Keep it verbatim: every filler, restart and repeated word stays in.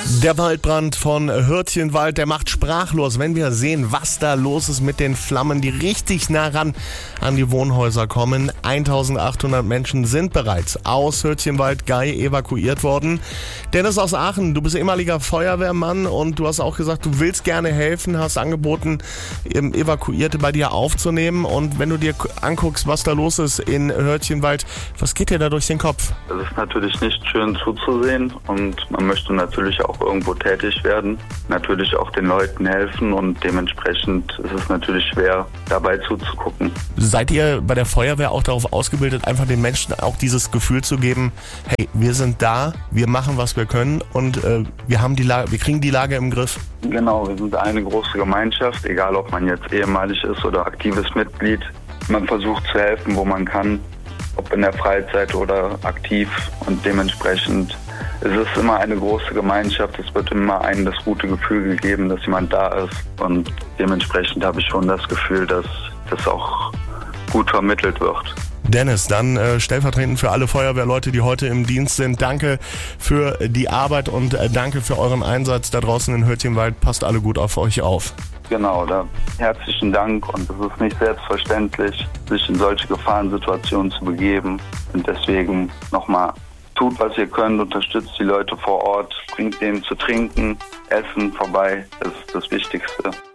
Der Waldbrand von Hürtchenwald, der macht sprachlos, wenn wir sehen, was da los ist mit den Flammen, die richtig nah ran an die Wohnhäuser kommen. eintausendachthundert Menschen sind bereits aus Hürtchenwald-Gey evakuiert worden. Dennis aus Aachen, du bist ehemaliger Feuerwehrmann und du hast auch gesagt, du willst gerne helfen, hast angeboten, Evakuierte bei dir aufzunehmen. Und wenn du dir anguckst, was da los ist in Hürtchenwald, was geht dir da durch den Kopf? Es ist natürlich nicht schön zuzusehen und man möchte natürlich auch irgendwo tätig werden, natürlich auch den Leuten helfen und dementsprechend ist es natürlich schwer, dabei zuzugucken. Seid ihr bei der Feuerwehr auch darauf ausgebildet, einfach den Menschen auch dieses Gefühl zu geben, hey, wir sind da, wir machen, was wir können und äh, wir haben die Lage, wir kriegen die Lage im Griff? Genau, wir sind eine große Gemeinschaft, egal ob man jetzt ehemalig ist oder aktives Mitglied. Man versucht zu helfen, wo man kann, ob in der Freizeit oder aktiv und dementsprechend es ist immer eine große Gemeinschaft, es wird immer einem das gute Gefühl gegeben, dass jemand da ist und dementsprechend habe ich schon das Gefühl, dass das auch gut vermittelt wird. Dennis, dann äh, stellvertretend für alle Feuerwehrleute, die heute im Dienst sind, danke für die Arbeit und äh, danke für euren Einsatz da draußen in Hürtchenwald. Passt alle gut auf euch auf. Genau, da herzlichen Dank und es ist nicht selbstverständlich, sich in solche Gefahrensituationen zu begeben und deswegen nochmal tut, was ihr könnt, unterstützt die Leute vor Ort, bringt denen zu trinken, Essen vorbei, das ist das Wichtigste.